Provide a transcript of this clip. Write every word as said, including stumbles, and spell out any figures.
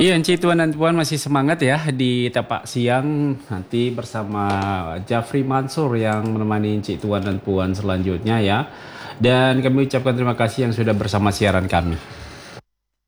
Iya, Encik Tuan dan Puan masih semangat ya di tapak siang nanti bersama Jafri Mansur yang menemani Encik Tuan dan Puan selanjutnya ya. Dan kami ucapkan terima kasih yang sudah bersama siaran kami.